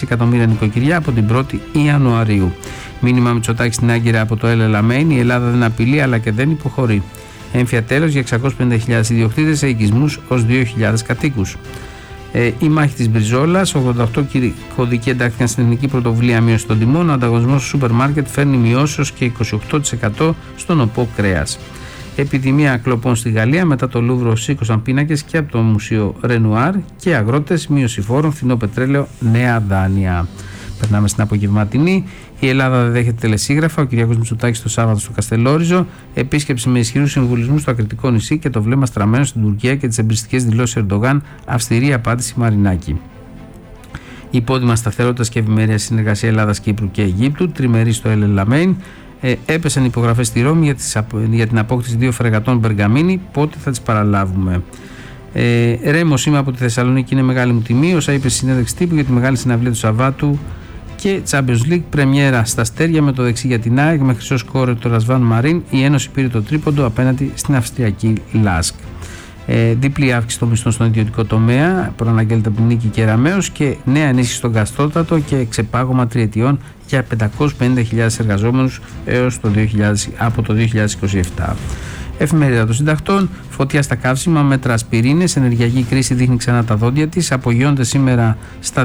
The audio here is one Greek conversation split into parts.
εκατομμύρια νοικοκυριά από την 1η Ιανουαρίου. Μήνυμα Μητσοτάκη στην Άγκυρα από το El Alamein: η Ελλάδα δεν απειλεί αλλά και δεν υποχωρεί. Έμφυα τέλος για 650.000 ιδιοκτήτες σε οικισμούς ως 2.000 κατοίκους. Η μάχη της Μπριζόλας: 88 κωδικοί εντάχθηκαν στην Εθνική Πρωτοβουλία Μείωση των Τιμών. Ο ανταγωνισμός στο σούπερ μάρκετ φέρνει μειώσεις και 28% στον ΟΠΟ κρέας. Επιδημία κλοπών στη Γαλλία: μετά το Λούβρο σήκωσαν πίνακες και από το Μουσείο Ρενουάρ. Και αγρότες: μείωση φόρων, φθηνό πετρέλαιο, νέα δάνεια. Περνάμε στην απογευματινή. Η Ελλάδα δεν δέχεται τελεσίγραφα. Ο Κυριάκος Μητσοτάκης το Σάββατο στο Καστελόριζο. Επίσκεψη με ισχυρούς συμβουλισμούς στο Ακριτικό νησί και το βλέμμα στραμμένο στην Τουρκία και τις εμπριστικές δηλώσεις Ερντογάν. Αυστηρή απάντηση Μαρινάκη. Υπόδειγμα σταθερότητας και ευημερίας συνεργασία Ελλάδας, Κύπρου και Αιγύπτου. Τριμερή στο El Alamein. Έπεσαν υπογραφές στη Ρώμη για την απόκτηση 2 φρεγατών Μπεργαμίνη. Πότε θα τις παραλάβουμε? Ρέμος, είμαι από τη Θεσσαλονίκη, είναι μεγάλη μου τιμή. Όσα είπε στη συνέντευξη τύπου για τη μεγάλη συναυλία του Σαββάτου και Champions League, πρεμιέρα στα αστέρια με το δεξί για την ΑΕΚ, με χρυσό σκόρερ το Ρασβάν Μαρίν. Η Ένωση πήρε το τρίποντο απέναντι στην Αυστριακή Λάσκ. Διπλή αύξηση των μισθών στον ιδιωτικό τομέα, προαναγγέλλεται από την Νίκη Κεραμέως, και νέα ενίσχυση στον Καστρότατο και ξεπάγωμα τριετιών για 550.000 εργαζόμενους από το 2027. Εφημερίδα των Συντακτών: φωτιά στα καύσιμα, μέτρα ασπιρίνες, ενεργειακή κρίση δείχνει ξανά τα δόντια της. Απογειώνεται σήμερα στα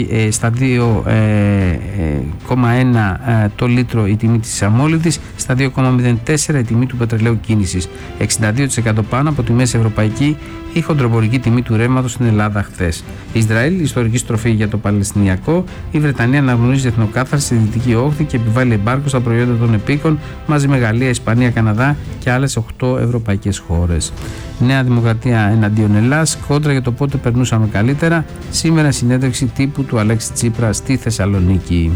2,1 το λίτρο η τιμή της αμόλυντης, στα 2,04 η τιμή του πετρελαίου κίνησης. 62% πάνω από τη μέση ευρωπαϊκή η χοντροπορική τιμή του ρεύματος στην Ελλάδα χθες. Ισραήλ, ιστορική στροφή για το Παλαιστινιακό. Η Βρετανία αναγνωρίζει εθνοκάθαρση στη Δυτική Όχθη και επιβάλλει εμπάργκο στα προϊόντα των επίκων, μαζί με Γαλλία, Ισπανία, Καναδά και άλλες 8 ευρωπαϊκές χώρες. Νέα Δημοκρατία εναντίον Ελλάς, κόντρα για το πότε περνούσαμε καλύτερα. Σήμερα συνέντευξη τύπου του Αλέξη Τσίπρα στη Θεσσαλονίκη.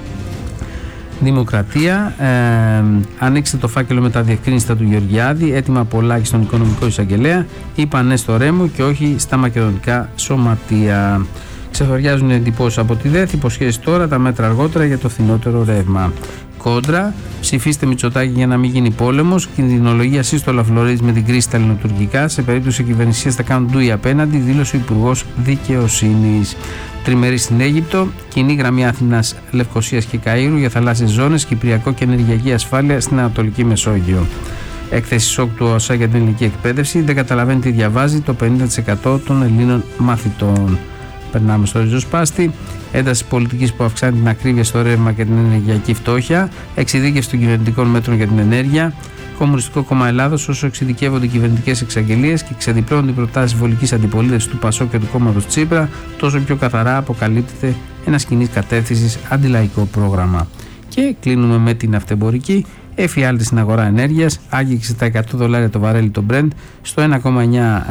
Δημοκρατία: ανοίξτε το φάκελο με τα διευκρίνηστα του Γεωργιάδη. Έτοιμα Πολάκη στον οικονομικό εισαγγελέα. Είπαν ναι στο Ρέμο και όχι στα μακεδονικά σωματεία. Ξεθοριάζουν εντυπώσεις από τη ΔΕΘ. Υποσχέσεις τώρα, τα μέτρα αργότερα για το φθηνότερο ρεύμα. Κόντρα: ψηφίστε Μητσοτάκη για να μην γίνει πόλεμος. Κινδυνολογία σύστολα Φλωρίδης με την κρίση στα ελληνοτουρκικά. Σε περίπτωση κυβερνησίας θα κάνουν ντουι απέναντι, δήλωσε ο Υπουργός Δικαιοσύνης. Τριμερή στην Αίγυπτο. Κοινή γραμμή Αθήνας, Λευκωσίας και Καΐρου για θαλάσσιες ζώνες, Κυπριακό και ενεργειακή ασφάλεια στην Ανατολική Μεσόγειο. Έκθεση σοκ του ΟΣΑ για την ελληνική εκπαίδευση. Δεν καταλαβαίνει τι διαβάζει το 50% των Ελλήνων μαθητών. Περνάμε στο ριζοσπάστη. Ένταση πολιτικής που αυξάνει την ακρίβεια στο ρεύμα και την ενεργειακή φτώχεια. Εξειδίκευση των κυβερνητικών μέτρων για την ενέργεια. Κομμουνιστικό Κόμμα Ελλάδος: όσο εξειδικεύονται οι κυβερνητικές εξαγγελίες και ξεδιπλώνονται οι προτάσεις βολικής αντιπολίτευσης του ΠΑΣΟΚ και του κόμματος Τσίπρα, τόσο πιο καθαρά αποκαλύπτεται ένας κοινής κατεύθυνσης αντιλαϊκό πρόγραμμα. Και κλείνουμε με την αυτεμπορική. Εφιάλτη στην αγορά ενέργειας, άγγιξε τα $100 το βαρέλι το Brent, στο 1,9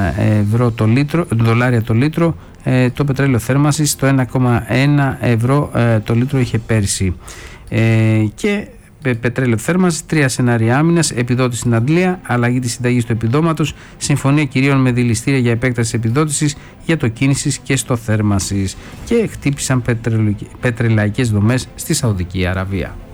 δολάρια το λίτρο. Το πετρέλαιο θέρμανσης στο 1,1 ευρώ το λίτρο είχε πέρσι. Και πετρέλαιο θέρμανσης, 3 σενάρια άμυνας, επιδότηση στην Αντλία, αλλαγή της συνταγής του επιδόματος, συμφωνία κυρίων με δηληστήρια για επέκταση επιδότησης για το κίνησης και στο θέρμανσης. Και χτύπησαν πετρελαϊκές δομές στη Σαουδική Αραβία.